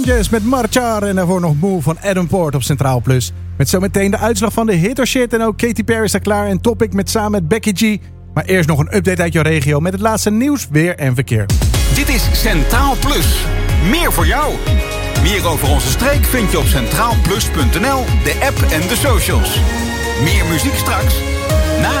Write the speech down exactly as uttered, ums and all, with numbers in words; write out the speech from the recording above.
Met Marchar en daarvoor nog Moe van Adam Port op Centraal Plus. Met zometeen de uitslag van de Hit or Shit en ook Katy Perry staat klaar en Topic met samen met Becky G. Maar eerst nog een update uit jouw regio met het laatste nieuws, weer en verkeer. Dit is Centraal Plus. Meer voor jou. Meer over onze streek vind je op centraal plus punt n l, de app en de socials. Meer muziek straks. Na